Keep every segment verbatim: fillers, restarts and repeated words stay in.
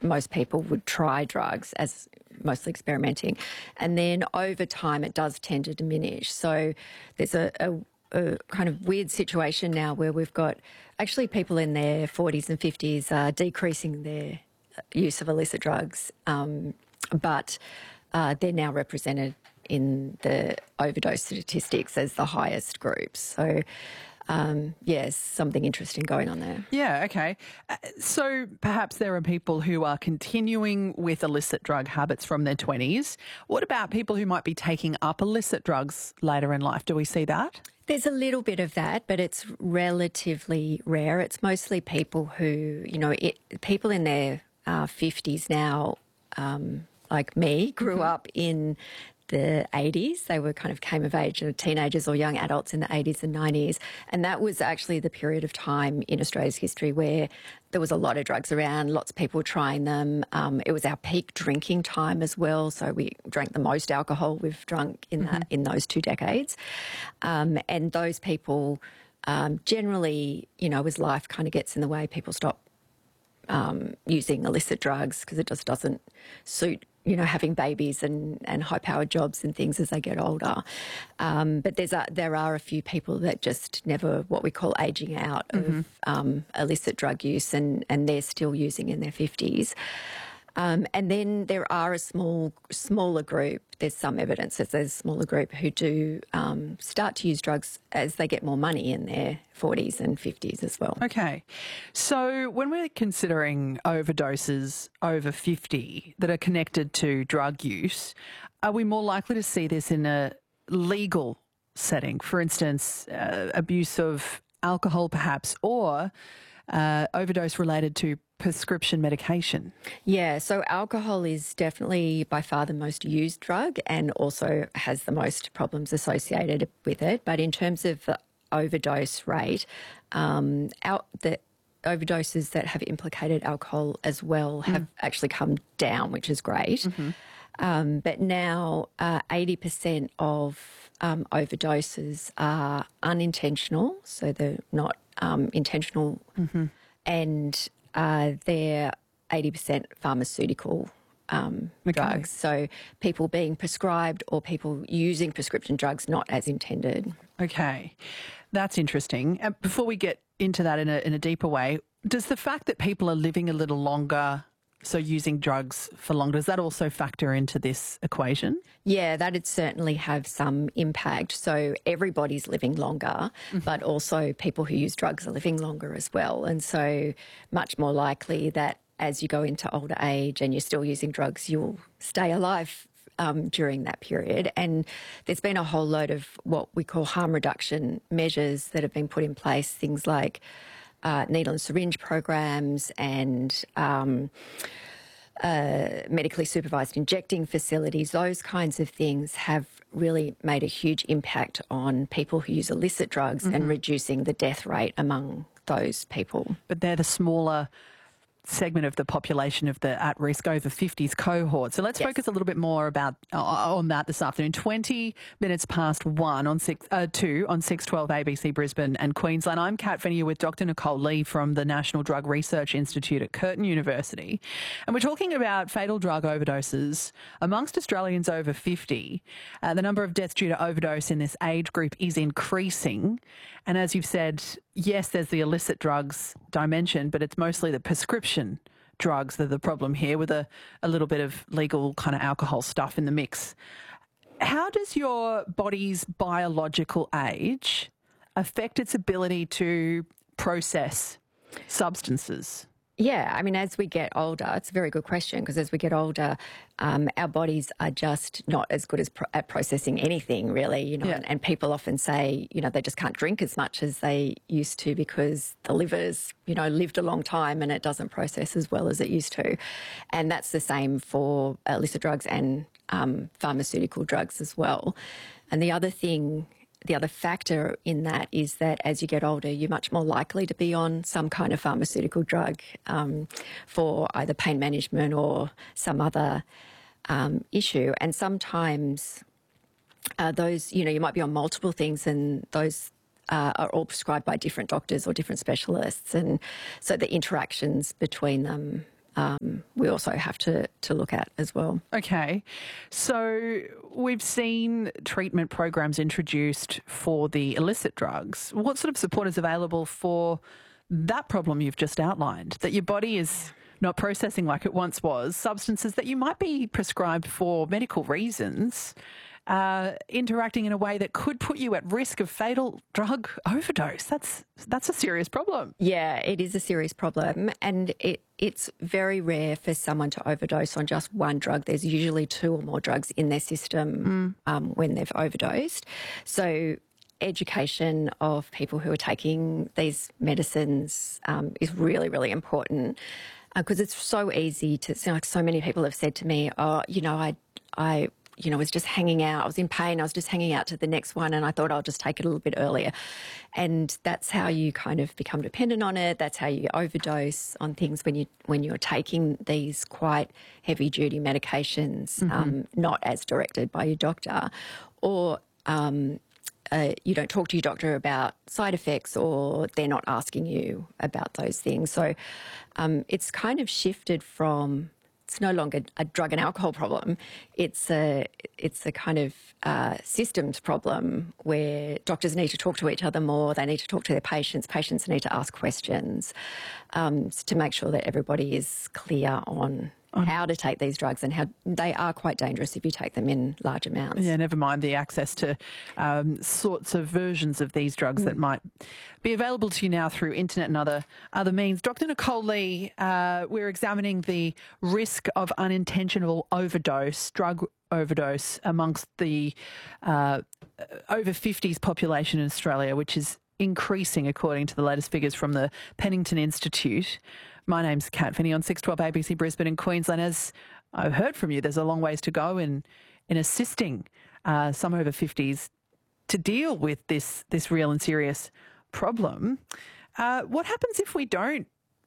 most people would try drugs as mostly experimenting. And then over time it does tend to diminish. So there's a, a, a kind of weird situation now where we've got actually people in their forties and fifties are decreasing their use of illicit drugs, um, but uh, they're now represented in the overdose statistics as the highest groups. So Um, yes, something interesting going on there. Yeah, okay. Uh, so perhaps there are people who are continuing with illicit drug habits from their twenties. What about people who might be taking up illicit drugs later in life? Do we see that? There's a little bit of that, but it's relatively rare. It's mostly people who, you know, it, people in their uh, fifties now, um, like me, grew mm-hmm. up in the eighties. They were kind of came of age, teenagers or young adults in the eighties and nineties. And that was actually the period of time in Australia's history where there was a lot of drugs around, lots of people trying them. Um, it was our peak drinking time as well. So we drank the most alcohol we've drunk in mm-hmm. that, in those two decades. Um, and those people um, generally, you know, as life kind of gets in the way, people stop um, using illicit drugs because it just doesn't suit, you know, having babies and, and high-powered jobs and things as they get older. Um, but there's a, there are a few people that just never, what we call ageing out mm-hmm. of um, illicit drug use, and, and they're still using in their fifties. Um, and then there are a small, smaller group, there's some evidence that there's a smaller group who do um, start to use drugs as they get more money in their forties and fifties as well. Okay. So when we're considering overdoses over fifty that are connected to drug use, are we more likely to see this in a legal setting? For instance, uh, abuse of alcohol perhaps, or uh, overdose related to prescription medication? Yeah, so alcohol is definitely by far the most used drug and also has the most problems associated with it. But in terms of the overdose rate, um, out the overdoses that have implicated alcohol as well have mm. actually come down, which is great. Mm-hmm. Um, but now uh, eighty percent of um, overdoses are unintentional, so they're not um, intentional, mm-hmm. and Uh, they're eighty percent pharmaceutical um, okay. drugs. So people being prescribed or people using prescription drugs not as intended. Okay, that's interesting. Uh, before we get into that in a, in a deeper way, does the fact that people are living a little longer, so using drugs for longer, does that also factor into this equation? Yeah, that'd certainly have some impact. So everybody's living longer, mm-hmm. but also people who use drugs are living longer as well. And so much more likely that as you go into older age and you're still using drugs, you'll stay alive um, during that period. And there's been a whole load of what we call harm reduction measures that have been put in place, things like Uh, needle and syringe programs and um, uh, medically supervised injecting facilities. Those kinds of things have really made a huge impact on people who use illicit drugs mm-hmm. and reducing the death rate among those people. But they're the smaller segment of the population of the at-risk over fifties cohort. So let's yes. focus a little bit more about uh, on that this afternoon. twenty minutes past one on six, uh, two on six twelve A B C Brisbane and Queensland. I'm Kat Fennier with Doctor Nicole Lee from the National Drug Research Institute at Curtin University. And we're talking about fatal drug overdoses amongst Australians over fifty. Uh, the number of deaths due to overdose in this age group is increasing. And as you've said, yes, there's the illicit drugs dimension, but it's mostly the prescription drugs that are the problem here, with a, a little bit of legal kind of alcohol stuff in the mix. How does your body's biological age affect its ability to process substances? Yeah, I mean, as we get older, it's a very good question, because as we get older, um, our bodies are just not as good as pro- at processing anything, really, you know, yeah. and, and people often say, you know, they just can't drink as much as they used to because the liver's, you know, lived a long time and it doesn't process as well as it used to. And that's the same for illicit drugs and um, pharmaceutical drugs as well. And the other thing The other factor in that is that as you get older, you're much more likely to be on some kind of pharmaceutical drug um, for either pain management or some other um, issue. And sometimes uh, those, you know, you might be on multiple things, and those uh, are all prescribed by different doctors or different specialists. And so the interactions between them um, we also have to, to look at as well. Okay. So we've seen treatment programs introduced for the illicit drugs. What sort of support is available for that problem you've just outlined, that your body is not processing like it once was, substances that you might be prescribed for medical reasons, uh, interacting in a way that could put you at risk of fatal drug overdose? That's that's a serious problem. Yeah, it is a serious problem, and it it's very rare for someone to overdose on just one drug. There's usually two or more drugs in their system mm. um, when they've overdosed. So education of people who are taking these medicines um, is really, really important, because uh, it's so easy to, so like so many people have said to me, oh, you know, I, I, you know, was just hanging out. I was in pain. I was just hanging out to the next one, and I thought I'll just take it a little bit earlier. And that's how you kind of become dependent on it. That's how you overdose on things when you when you're taking these quite heavy duty medications, mm-hmm. um, not as directed by your doctor, or um, uh, you don't talk to your doctor about side effects, or they're not asking you about those things. So um, it's kind of shifted from. It's no longer a drug and alcohol problem. It's a it's a kind of uh, systems problem where doctors need to talk to each other more. They need to talk to their patients. Patients need to ask questions um, to make sure that everybody is clear on how to take these drugs and how they are quite dangerous if you take them in large amounts. Yeah, never mind the access to um, sorts of versions of these drugs mm. that might be available to you now through internet and other other means. Doctor Nicole Lee, uh, we're examining the risk of unintentional overdose, drug overdose amongst the uh, over fifties population in Australia, which is increasing according to the latest figures from the Pennington Institute. My name's Kat Finney on six twelve A B C Brisbane and Queensland. As I've heard from you, there's a long ways to go in in assisting uh, some over fifties to deal with this this real and serious problem. Uh, what happens if we don't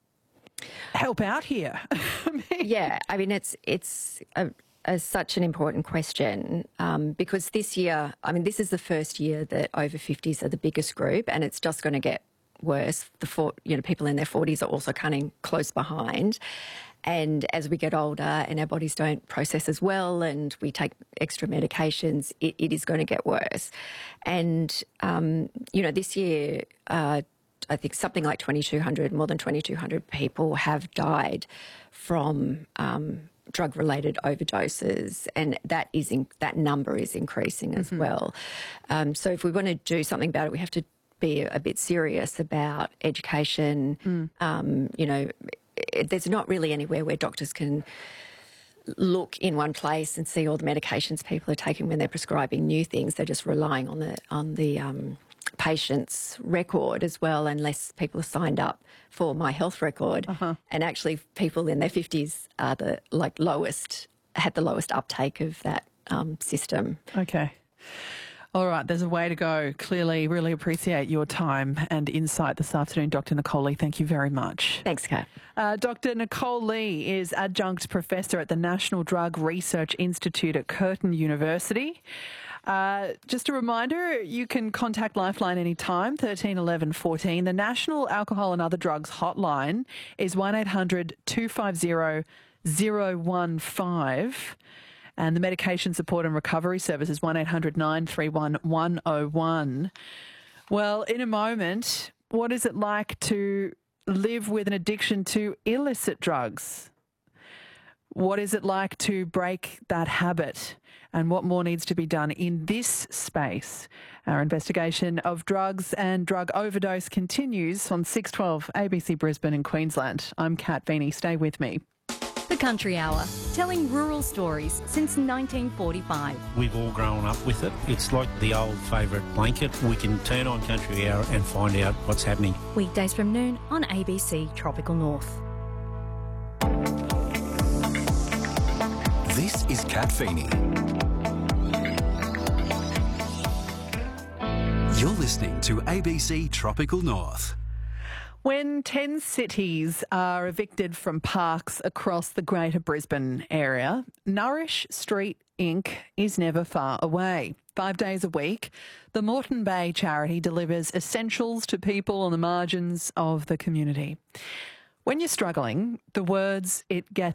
help out here? I mean, yeah, I mean, it's it's a, a, such an important question um, because this year, I mean, this is the first year that over fifties are the biggest group, and it's just going to get worse. The for, you know, people in their forties are also coming close behind. And as we get older and our bodies don't process as well and we take extra medications, it, it is going to get worse. And, um, you know, this year, uh, I think something like twenty-two hundred, more than twenty-two hundred people have died from um, drug-related overdoses, and that is in, that number is increasing as mm-hmm. well. Um, so if we want to do something about it, we have to be a bit serious about education. Mm. Um, you know, it, there's not really anywhere where doctors can look in one place and see all the medications people are taking when they're prescribing new things. They're just relying on the on the um, patient's record as well, unless people are signed up for My Health Record. Uh-huh. And actually, people in their fifties are the like lowest had the lowest uptake of that um, system. Okay. All right, there's a way to go. Clearly, really appreciate your time and insight this afternoon, Doctor Nicole Lee. Thank you very much. Thanks, Kat. Uh, Doctor Nicole Lee is Adjunct Professor at the National Drug Research Institute at Curtin University. Uh, just a reminder, you can contact Lifeline anytime, thirteen eleven fourteen. The National Alcohol and Other Drugs Hotline is one eight hundred two five zero zero one five. And the Medication Support and Recovery Service is one eight hundred nine three one one oh one. Well, in a moment, what is it like to live with an addiction to illicit drugs? What is it like to break that habit? And what more needs to be done in this space? Our investigation of drugs and drug overdose continues on six twelve A B C Brisbane in Queensland. I'm Kat Feeney. Stay with me. The Country Hour, telling rural stories since nineteen forty-five. We've all grown up with it. It's like the old favourite blanket. We can turn on Country Hour and find out what's happening. Weekdays from noon on A B C Tropical North. This is Kat Feeney. You're listening to A B C Tropical North. When ten cities are evicted from parks across the Greater Brisbane area, Nourish Street Incorporated is never far away. Five days a week, the Moreton Bay charity delivers essentials to people on the margins of the community. When you're struggling, the words "it gets